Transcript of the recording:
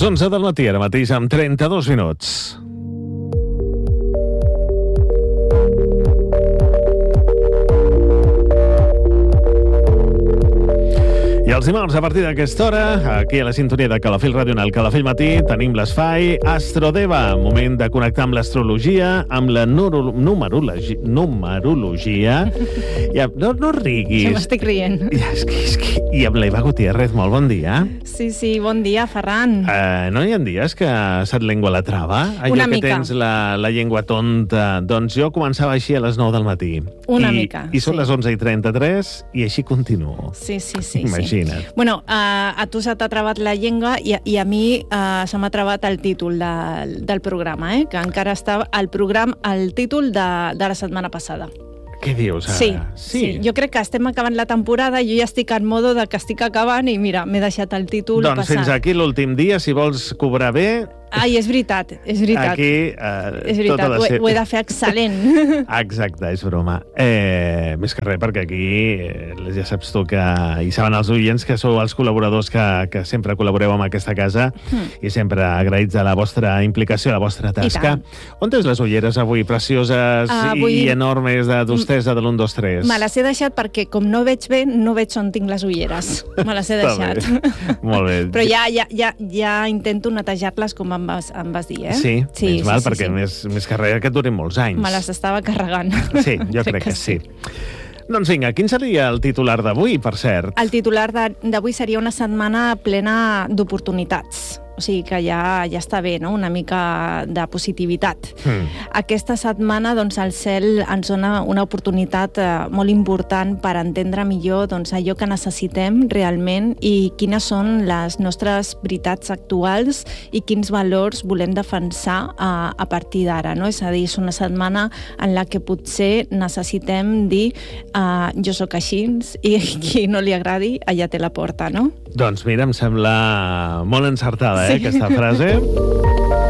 Les 11 del matí, ara mateix, amb 32 minuts. I els dimarts, a partir d'aquesta hora, aquí a la sintonia de Calafell Radional, Calafell Matí, tenim l'espai Astrodeva, moment de connectar amb l'astrologia, amb la numerologia. No riguis. Ja m'estic rient. I amb l'Eva Gutiérrez, molt bon dia. Sí, bon dia, Ferran. No hi ha dies que se't lengua la trava? Una que mica. Tens la llengua tonta. Doncs jo començava així a les 9 del matí. Una mica, I són sí. les 11:33 i així continuo. Sí. Imagina't. Bueno, a tu se t'ha travat la llengua i a mi se m'ha travat el títol del programa, que encara està el títol de la setmana passada. Què dius ara? Sí. Jo crec que estem acabant la temporada i jo ja estic en modo de que estic acabant i mira, m'he deixat el títol doncs passat. fins aquí l'últim dia, si vols cobrar bé... Ai, és veritat. Aquí és veritat, tota ho he de fer excel·lent. Exacte, és broma. Més que res, perquè aquí ja saps tu que hi saben els oients que sou els col·laboradors que sempre col·laboreu amb aquesta casa i sempre agraïts de la vostra implicació, la vostra tasca. On tens les ulleres avui, precioses i enormes de dostesa de l'1, 2, 3? Me les he deixat perquè, com no veig bé, no veig on tinc les ulleres. Me les he deixat. Molt bé. Però ja intento netejar-les com em vas dir, Sí, perquè més que res que durin molts anys. Me les estava carregant. Sí, jo crec que sí. Doncs vinga, quin seria el titular d'avui, per cert? El titular d'avui seria una setmana plena d'oportunitats. O sigui que ja està bé, no? Una mica de positivitat. Aquesta setmana, doncs, el cel ens dona una oportunitat molt important per entendre millor doncs, allò que necessitem realment i quines són les nostres veritats actuals i quins valors volem defensar a partir d'ara, no? És a dir, és una setmana en la que potser necessitem dir jo sóc així i qui no li agradi, allà té la porta, no? Doncs mira, em sembla molt encertada, aquesta frase.